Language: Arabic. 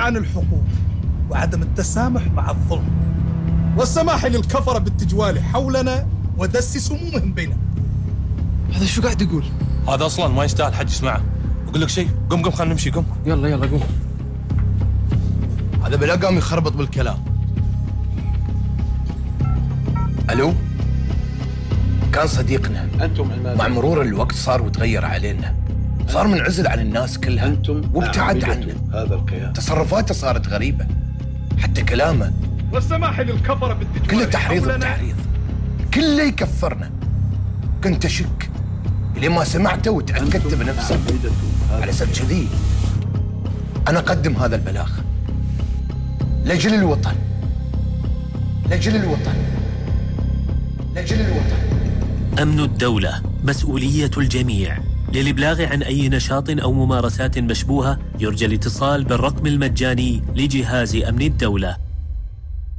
عن الحقوق وعدم التسامح مع الظلم، والسماح للكفرة بالتجوال حولنا ودس سمومهم بيننا. هذا شو قاعد يقول؟ هذا اصلا ما يستاهل حد يسمعه. اقول لك شيء، قم خلينا نمشي، قم. يلا قوم. هذا بلا قام يخربط بالكلام. الو، كان صديقنا. مع مرور الوقت صار وتغير علينا، صار منعزل عن الناس كلها وابتعد عنا. هذا الكيان تصرفاته صارت غريبة، حتى كلامه والسماح للكفرة بالتجوال كله تحريض حولنا. وتحريض، كله يكفرنا. كنت أشك لين ما سمعته وتأكدت بنفسي. على سبب كذي أنا أقدم هذا البلاغ لأجل الوطن، لأجل الوطن، لأجل الوطن. أمن الدولة مسؤولية الجميع. للإبلاغ عن أي نشاط أو ممارسات مشبوهة يرجى الاتصال بالرقم المجاني لجهاز أمن الدولة